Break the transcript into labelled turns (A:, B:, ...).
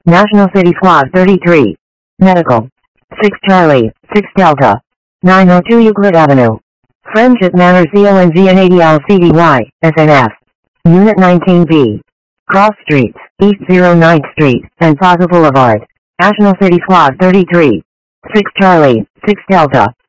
A: National City Squad 33. Medical. 6 Charlie, 6 Delta. 902 Euclid Avenue. Friendship Manor CONZN80 LCDY, SNF. Unit 19B. Cross Streets, East 09th Street, and Plaza Boulevard. National City Squad 33. 6 Charlie, 6 Delta.